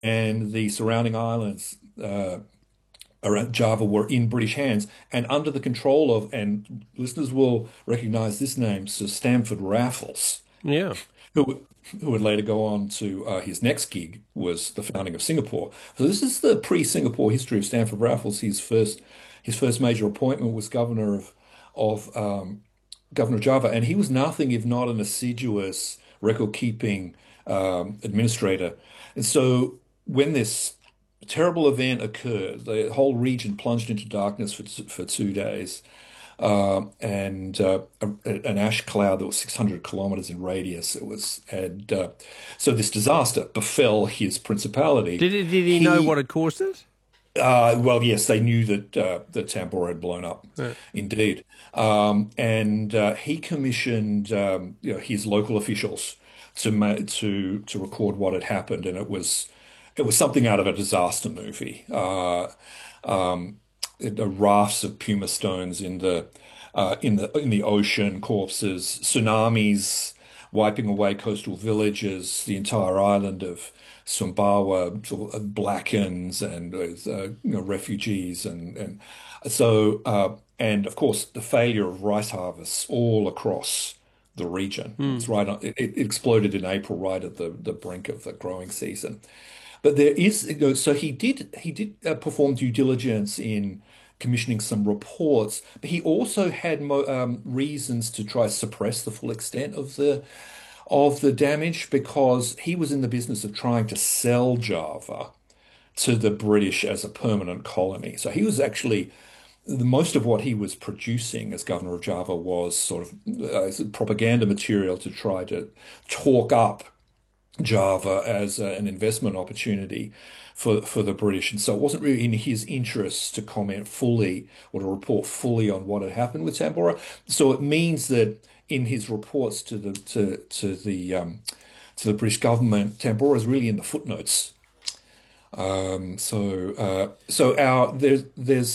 and the surrounding islands around Java were in British hands and under the control of, and listeners will recognize this name, Sir Stamford Raffles, Yeah. who who would later go on to his next gig was the founding of Singapore. So this is the pre-Singapore history of Stamford Raffles. His first major appointment was of governor of Java, and he was nothing if not an assiduous record-keeping administrator. And so when this terrible event occurred, the whole region plunged into darkness for 2 days and an ash cloud that was 600 kilometers in radius. So this disaster befell his principality. Did he know what He, had caused it? well, yes, they knew that Tambora had blown up, Yeah. indeed, and he commissioned his local officials to record what had happened, and it was something out of a disaster movie. The rafts of puma stones in the ocean, corpses, tsunamis wiping away coastal villages, the entire island of Sumbawa sort of blackens, and with refugees and of course the failure of rice harvests all across the region. It's Hmm. right on, it exploded in April, right at the brink of the growing season. But there is, so he did perform due diligence in commissioning some reports, but he also had reasons to try to suppress the full extent of the damage because he was in the business of trying to sell Java to the British as a permanent colony. So he was actually the most of what he was producing as governor of Java was sort of propaganda material to try to talk up Java as an investment opportunity for the British. And so it wasn't really in his interest to comment fully or to report fully on what had happened with Tambora. So it means that in his reports to the British government, Tambora is really in the footnotes. So our there's